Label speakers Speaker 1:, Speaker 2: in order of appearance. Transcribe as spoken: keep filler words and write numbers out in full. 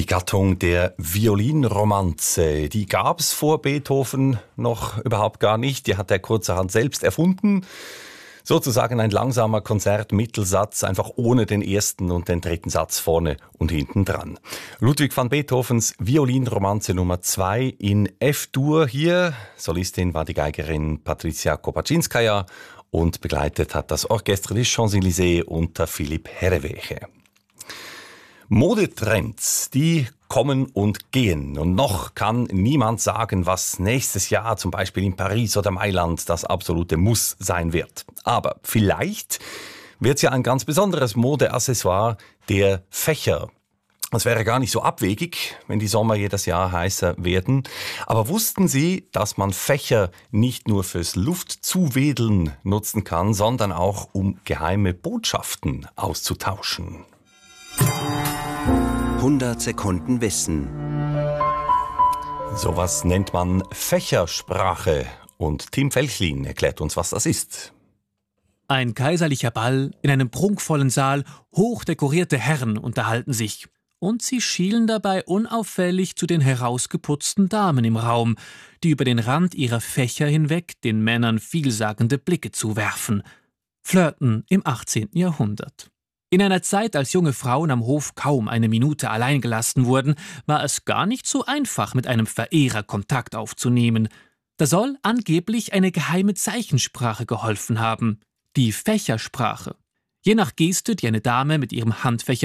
Speaker 1: Die Gattung der Violinromanze, die gab es vor Beethoven noch überhaupt gar nicht. Die hat er kurzerhand selbst erfunden. Sozusagen ein langsamer Konzertmittelsatz, einfach ohne den ersten und den dritten Satz vorne und hinten dran. Ludwig van Beethovens Violinromanze Nummer zwei in F-Dur hier. Solistin war die Geigerin Patricia Kopaczynskaja und begleitet hat das Orchestre des Champs-Élysées unter Philipp Herreweghe. Modetrends, die kommen und gehen. Und noch kann niemand sagen, was nächstes Jahr zum Beispiel in Paris oder Mailand das absolute Muss sein wird. Aber vielleicht wird es ja ein ganz besonderes Modeaccessoire, der Fächer. Es wäre gar nicht so abwegig, wenn die Sommer jedes Jahr heißer werden. Aber wussten Sie, dass man Fächer nicht nur fürs Luftzuwedeln nutzen kann, sondern auch um geheime Botschaften auszutauschen?
Speaker 2: hundert Sekunden Wissen.
Speaker 1: Sowas nennt man Fächersprache. Und Tim Felchlin erklärt uns, was das ist.
Speaker 3: Ein kaiserlicher Ball in einem prunkvollen Saal, hochdekorierte Herren unterhalten sich. Und sie schielen dabei unauffällig zu den herausgeputzten Damen im Raum, die über den Rand ihrer Fächer hinweg den Männern vielsagende Blicke zuwerfen. Flirten im achtzehnten Jahrhundert. In einer Zeit, als junge Frauen am Hof kaum eine Minute allein gelassen wurden, war es gar nicht so einfach, mit einem Verehrer Kontakt aufzunehmen. Da soll angeblich eine geheime Zeichensprache geholfen haben, die Fächersprache. Je nach Geste, die eine Dame mit ihrem Handfächer